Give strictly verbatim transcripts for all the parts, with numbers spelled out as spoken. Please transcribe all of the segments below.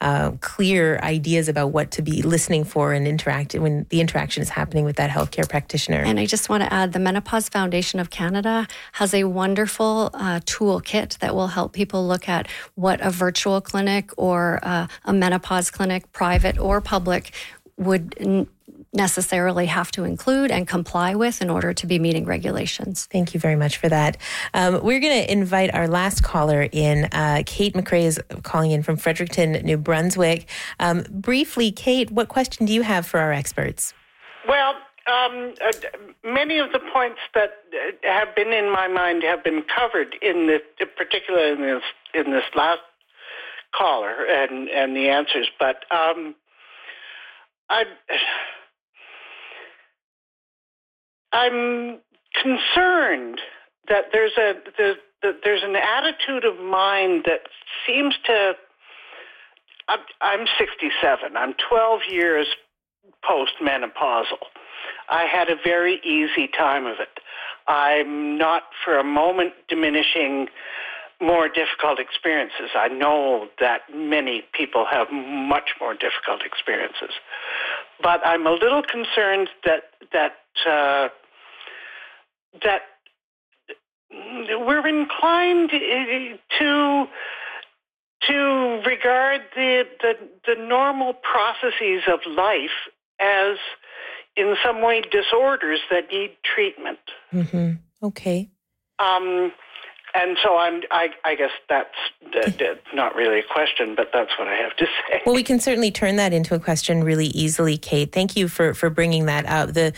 uh, clear ideas about what to be listening for and interact when the interaction is happening with that healthcare practitioner. And I just want to add, the Menopause Foundation of Canada has a wonderful uh, toolkit that will help people look at what a virtual clinic or uh, a menopause clinic, private or public, would n- necessarily have to include and comply with in order to be meeting regulations. Thank you very much for that. Um, we're going to invite our last caller in. Uh, Kate McRae is calling in from Fredericton, New Brunswick. Um, briefly, Kate, what question do you have for our experts? Well, um, uh, many of the points that uh, have been in my mind have been covered in this, particularly in this in this last caller and, and the answers, but um, I. I'm concerned that there's a there's, that there's an attitude of mind that seems to. I'm, I'm sixty-seven. I'm twelve years post-menopausal. I had a very easy time of it. I'm not for a moment diminishing more difficult experiences. I know that many people have much more difficult experiences, but I'm a little concerned that that. Uh, that we're inclined to to regard the, the the normal processes of life as in some way disorders that need treatment. Mm-hmm. Okay. Um, and so I'm. I, I guess that's d- d- not really a question, but that's what I have to say. Well, we can certainly turn that into a question really easily, Kate. Thank you for, for bringing that up. The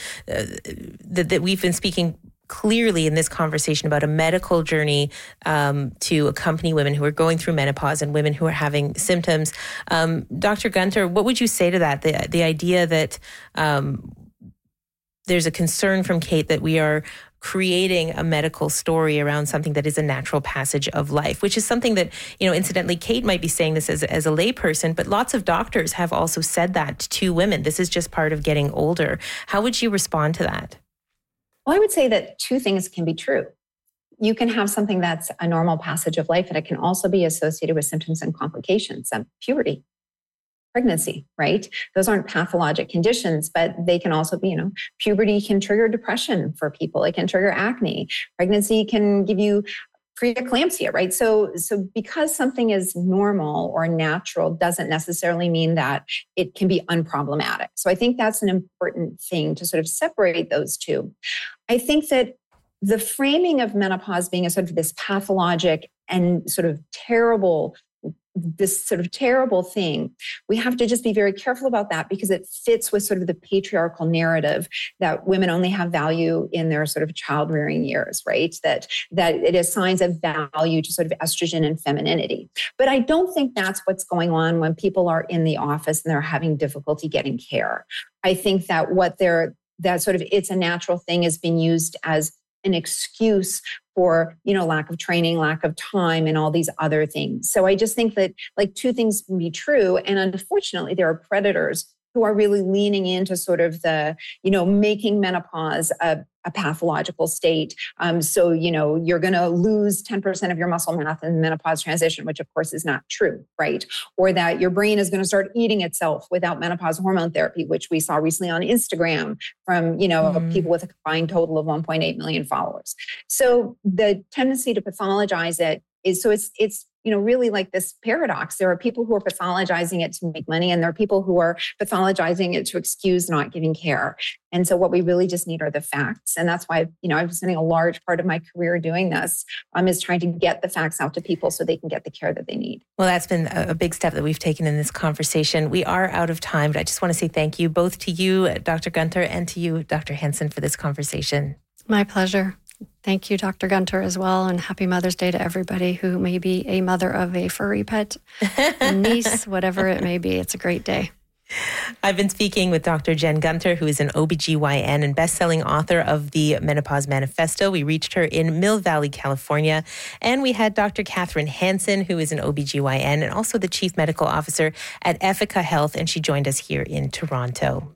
uh, that we've been speaking clearly in this conversation about a medical journey um, to accompany women who are going through menopause and women who are having symptoms. Um, Doctor Gunter, what would you say to that? The the idea that um, there's a concern from Kate that we are creating a medical story around something that is a natural passage of life, which is something that, you know, incidentally, Kate might be saying this as, as a layperson, but lots of doctors have also said that to women. This is just part of getting older. How would you respond to that? Well, I would say that two things can be true. You can have something that's a normal passage of life, and it can also be associated with symptoms and complications, um, puberty, pregnancy, right? Those aren't pathologic conditions, but they can also be, you know, puberty can trigger depression for people. It can trigger acne. Pregnancy can give you preeclampsia, right? So, so because something is normal or natural doesn't necessarily mean that it can be unproblematic. So I think that's an important thing to sort of separate those two. I think that the framing of menopause being a sort of this pathologic and sort of terrible this sort of terrible thing, we have to just be very careful about that because it fits with sort of the patriarchal narrative that women only have value in their sort of child-rearing years, right? That, that it assigns a value to sort of estrogen and femininity. But I don't think that's what's going on when people are in the office and they're having difficulty getting care. I think that what they're, that sort of it's a natural thing is being used as an excuse for, you know, lack of training, lack of time, and all these other things. So I just think that like two things can be true. And unfortunately, there are predators who are really leaning into sort of the, you know, making menopause a, a pathological state. Um, so, you know, you're going to lose ten percent of your muscle mass in menopause transition, which of course is not true, right? Or that your brain is going to start eating itself without menopause hormone therapy, which we saw recently on Instagram from, you know, mm. people with a combined total of one point eight million followers. So the tendency to pathologize it is, so it's, it's, you know, really like this paradox. There are people who are pathologizing it to make money, and there are people who are pathologizing it to excuse not giving care. And so what we really just need are the facts. And that's why, you know, I've been spending a large part of my career doing this, um, is trying to get the facts out to people so they can get the care that they need. Well, that's been a big step that we've taken in this conversation. We are out of time, but I just want to say thank you both to you, Doctor Gunter, and to you, Doctor Hansen, for this conversation. My pleasure. Thank you, Doctor Gunter, as well. And happy Mother's Day to everybody who may be a mother of a furry pet, a niece, whatever it may be. It's a great day. I've been speaking with Doctor Jen Gunter, who is an O B G Y N and best-selling author of the Menopause Manifesto. We reached her in Mill Valley, California. And we had Doctor Catherine Hansen, who is an O B G Y N and also the Chief Medical Officer at Ethica Health, and she joined us here in Toronto.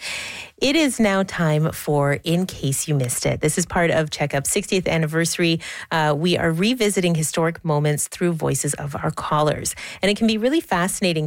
It is now time for In Case You Missed It. This is part of Checkup's sixtieth anniversary. Uh, we are revisiting historic moments through voices of our callers. And it can be really fascinating